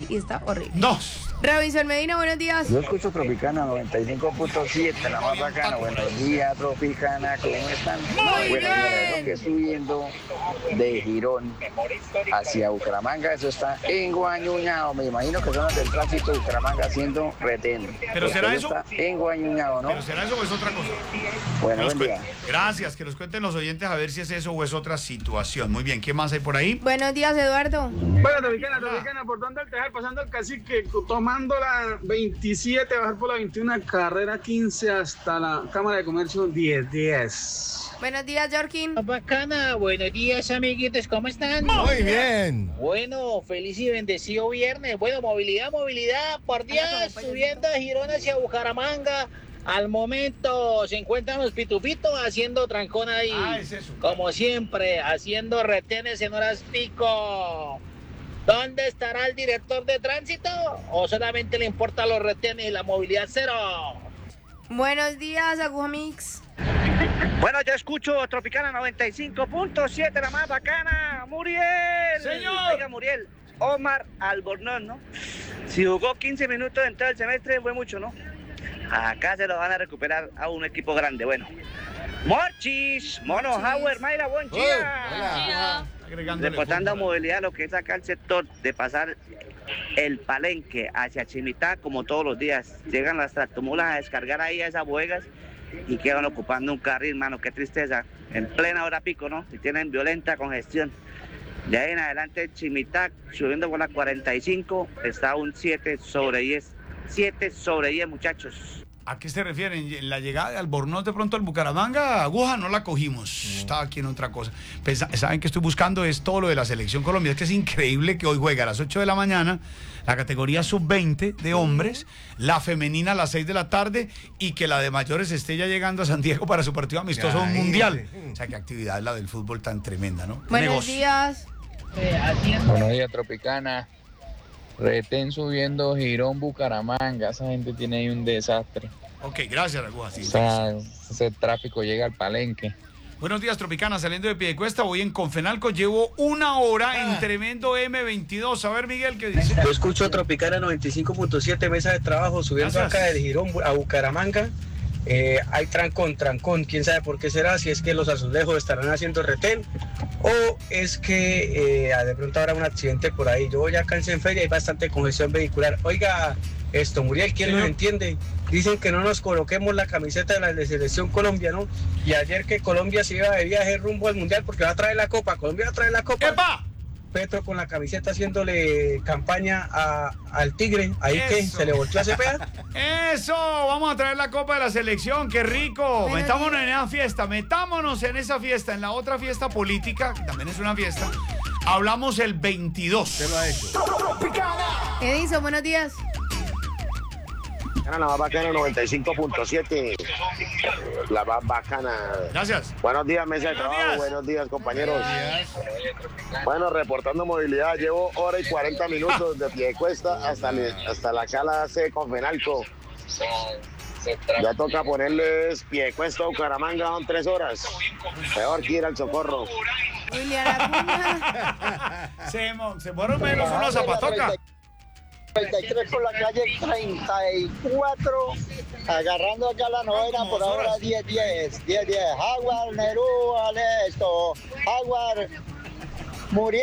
y está horrible. Dos. Robinson Medina, buenos días. Yo escucho Tropicana 95.7, la más bacana. Buenos días, Tropicana, ¿cómo están? Muy Bueno, bien. lo que subiendo de Girón hacia Bucaramanga, eso está enguañuñado. Me imagino que son los del tránsito de Bucaramanga haciendo retén. ¿Pero será eso? Está enguañuñado, ¿no? ¿Pero será eso o es otra cosa? Bueno, buen día. Gracias, que nos cuenten los oyentes a ver si es eso o es otra situación. Muy bien, ¿qué más hay por ahí? Buenos días, Eduardo. Bueno, Tropicana, por donde el Tejar, pasando el Cacique, tomando la 27, bajar por la 21, carrera 15 hasta la Cámara de Comercio 10. Buenos días, Jorkin. Bacana, buenos días amiguitos, ¿cómo están? Muy bien. Bueno, feliz y bendecido viernes. Bueno, movilidad, por Dios, subiendo de Girón hacia Bucaramanga. Al momento se encuentran los pitupitos haciendo trancón ahí. Es eso. Como siempre, haciendo retenes en horas pico. ¿Dónde estará el director de tránsito? ¿O solamente le importan los retenes y la movilidad cero? Buenos días, Aguja Mix. Bueno, yo escucho Tropicana 95.7, la más bacana. ¡Muriel! ¡Señor! Oiga, Muriel, Omar Albornoz, ¿no? Si jugó 15 minutos en todo el semestre, fue mucho, ¿no? Acá se lo van a recuperar a un equipo grande. Bueno, Morchis, Mono, Hauer, Mayra, buen día. Reportando movilidad, lo que es acá el sector de pasar el Palenque hacia Chimitá, como todos los días. Llegan las tractomulas a descargar ahí a esas bodegas y quedan ocupando un carril, mano, qué tristeza. En plena hora pico, ¿no? Y tienen violenta congestión. De ahí en adelante, Chimitá, subiendo con la 45, está un 7 sobre 10. 7 sobre 10, muchachos. ¿A qué se refieren? ¿En la llegada de Albornoz de pronto al Bucaramanga? Aguja no la cogimos. Estaba aquí en otra cosa. ¿Saben que estoy buscando? Es todo lo de la selección Colombia. Es que es increíble que hoy juega a las 8 de la mañana la categoría sub-20 de hombres, la femenina a las 6 de la tarde y que la de mayores esté ya llegando a San Diego para su partido amistoso mundial. O sea, qué actividad es la del fútbol tan tremenda, ¿no? Buenos días. Buenos días, Tropicana. Retén subiendo Girón, Bucaramanga. Esa gente tiene ahí un desastre. Ok, gracias, Aguja. Sí, ese tráfico llega al Palenque. Buenos días, Tropicana. Saliendo de Piedecuesta, voy en Confenalco. Llevo una hora en tremendo M22. A ver, Miguel, ¿qué dice? Yo escucho Tropicana 95.7, mesa de trabajo, subiendo acá del Girón a Bucaramanga. Hay trancón. ¿Quién sabe por qué será? Si es que los azulejos estarán haciendo retén o es que de pronto habrá un accidente por ahí. Yo ya cansé en feria, hay bastante congestión vehicular. Oiga, Muriel, ¿quién nos entiende? Dicen que no nos coloquemos la camiseta de la de Selección Colombia, ¿no? Y ayer que Colombia se iba de viaje rumbo al Mundial porque va a traer la Copa. Colombia va a traer la Copa. ¡Epa! Petro con la camiseta haciéndole campaña al Tigre. Ahí que se le volteó a Cepeda. ¡Eso! Vamos a traer la Copa de la Selección. ¡Qué rico! Metámonos en esa fiesta. Metámonos en esa fiesta. En la otra fiesta política, que también es una fiesta, hablamos el 22. Se lo ha hecho. Edison, buenos días. La más bacana 95.7. La más bacana. Gracias. Buenos días, mesa de trabajo. Buenos días, compañeros. Bueno, reportando movilidad. Llevo hora y 40 minutos de Piedecuesta hasta la cala C Confenalco. Ya toca ponerles Piedecuesta o Bucaramanga, son 3 horas. Peor que ir al Socorro. Se fueron menos unos zapatoca. 33 por la calle 34, agarrando acá la novena por ahora 10-10. Jaguar, Nerú, esto. Jaguar, Muriel,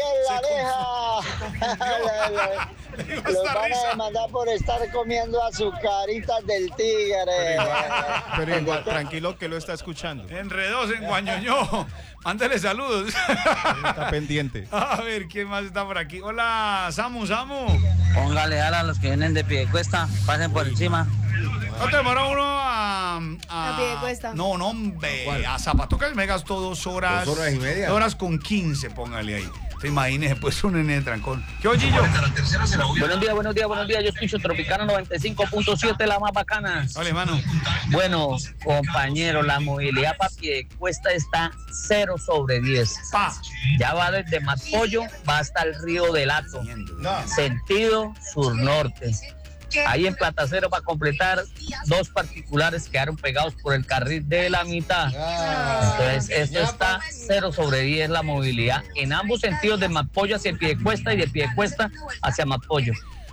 Aleja. Los van a demandar por estar comiendo azucaritas del tigre. Pero igual, tranquilo que lo está escuchando. Enredó, se enguañoñó. Mándale saludos. Está pendiente. A ver, ¿quién más está por aquí? Hola, Samu. Póngale a los que vienen de Piedecuesta, pasen por encima. ¿No te demora uno a Piedecuesta? No, hombre. A Zapatoca me gastó 2 horas. 2 horas y media. 2 horas con 15, póngale ahí. Te imagines, pues un nene de trancón. ¿Qué oye yo? Buenos días. Yo escucho Tropicana 95.7, la más bacana. Vale, mano. Bueno, compañero, la movilidad para Piedecuesta está 0 sobre 10. Ya va desde Matpollo, va hasta el río del Hato. Sentido sur-norte. Ahí en Platacero, para completar, 2 particulares quedaron pegados por el carril de la mitad. Entonces, esto está 0 sobre 10 la movilidad en ambos sentidos, de Matpollo hacia Piedecuesta y de Piedecuesta hacia Matpollo.